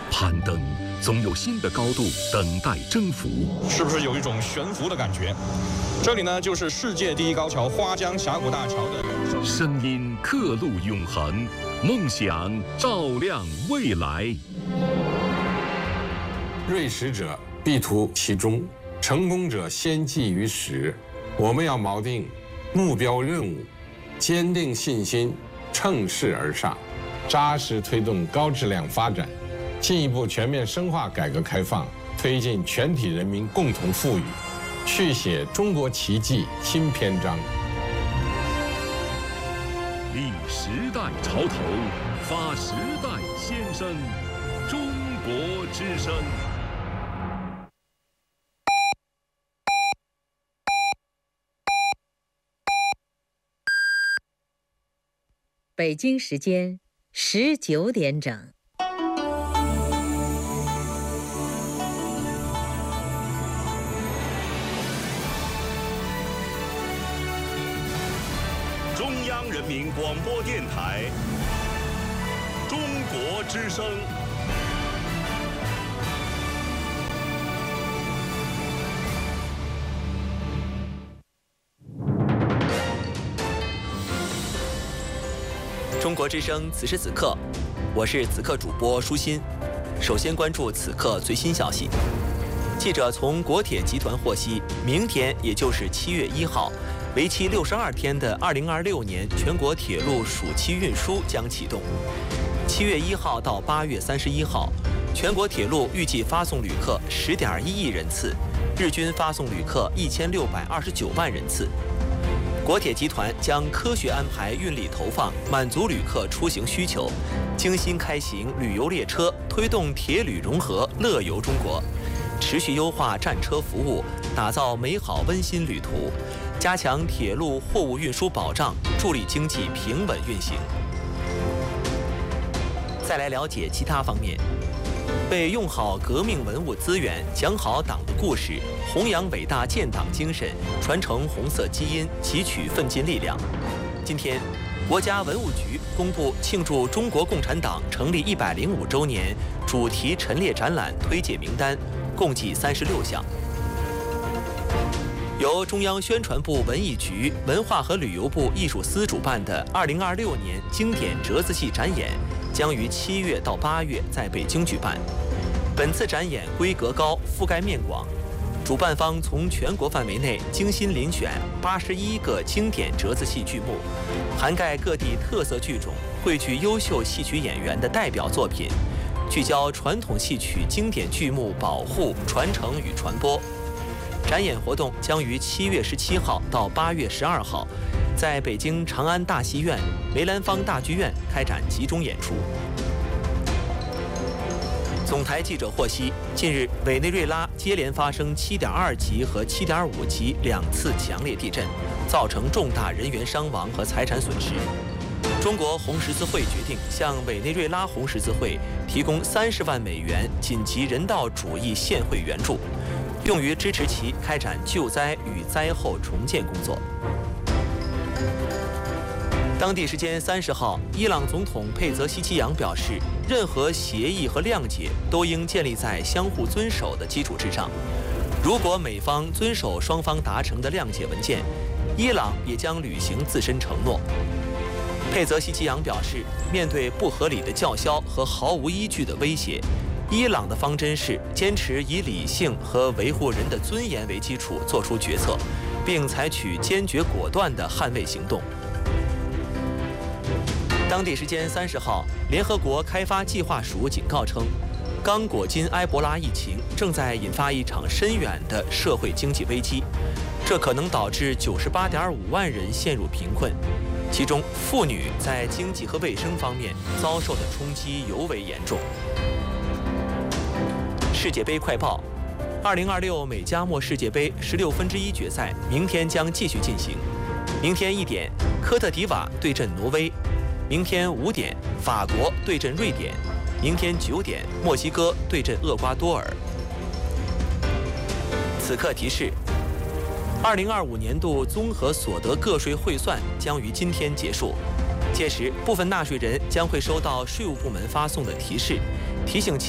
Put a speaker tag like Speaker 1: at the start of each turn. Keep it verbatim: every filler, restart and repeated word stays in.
Speaker 1: 攀登总有新的高度等待征服，
Speaker 2: 是不是有一种悬浮的感觉？这里呢，就是世界第一高桥花江峡谷大桥的
Speaker 1: 声音刻录永恒，梦想照亮未来。
Speaker 3: 锐识者必图其中，成功者先记于始。我们要锚定目标任务，坚定信心，乘势而上，扎实推动高质量发展，进一步全面深化改革开放，推进全体人民共同富裕，续写中国奇迹新篇章。
Speaker 1: 立时代潮头，发时代先声，中国之声。
Speaker 4: 北京时间十九点整。
Speaker 1: 中央人民广播电台中国之声。
Speaker 5: 中国之声，此时此刻，我是此刻主播舒心。首先关注此刻最新消息。记者从国铁集团获悉，明天也就是七月一号，为期六十二天的二零二六年全国铁路暑期运输将启动。七月一号到八月三十一号，全国铁路预计发送旅客十点一亿人次，日均发送旅客一千六百二十九万人次。国铁集团将科学安排运力投放，满足旅客出行需求，精心开行旅游列车，推动铁旅融合，乐游中国，持续优化站车服务，打造美好温馨旅途，加强铁路货物运输保障，助力经济平稳运行。再来了解其他方面。为用好革命文物资源，讲好党的故事，弘扬伟大建党精神，传承红色基因，汲取奋进力量。今天，国家文物局公布庆祝中国共产党成立一百零五周年主题陈列展览推介名单，共计三十六项。由中央宣传部文艺局、文化和旅游部艺术司主办的二零二六年经典折子戏展演，将于七月到八月在北京举办。本次展演规格高，覆盖面广，主办方从全国范围内精心遴选八十一个经典折子戏剧目，涵盖各地特色剧种，汇聚优秀戏曲演员的代表作品，聚焦传统戏曲经典剧目保护、传承与传播。展演活动将于七月十七号到八月十二号，在北京长安大戏院、梅兰芳大剧院开展集中演出。总台记者获悉，近日委内瑞拉接连发生七点二级和七点五级两次强烈地震，造成重大人员伤亡和财产损失。中国红十字会决定向委内瑞拉红十字会提供三十万美元紧急人道主义现汇援助，用于支持其开展救灾与灾后重建工作。当地时间三十号，伊朗总统佩泽希奇扬表示，任何协议和谅解都应建立在相互遵守的基础之上。如果美方遵守双方达成的谅解文件，伊朗也将履行自身承诺。佩泽希奇扬表示，面对不合理的叫嚣和毫无依据的威胁，伊朗的方针是坚持以理性和维护人的尊严为基础做出决策，并采取坚决果断的捍卫行动。当地时间三十号，联合国开发计划署警告称，刚果金埃博拉疫情正在引发一场深远的社会经济危机，这可能导致九十八点五万人陷入贫困，其中妇女在经济和卫生方面遭受的冲击尤为严重。世界杯快报：二零二六美加墨世界杯十六分之一决赛明天将继续进行。明天一点，科特迪瓦对阵挪威。明天五点，法国对阵瑞典；明天九点，墨西哥对阵厄瓜多尔。此刻提示：二零二五年度综合所得个税汇算将于今天结束，届时部分纳税人将会收到税务部门发送的提示，提醒其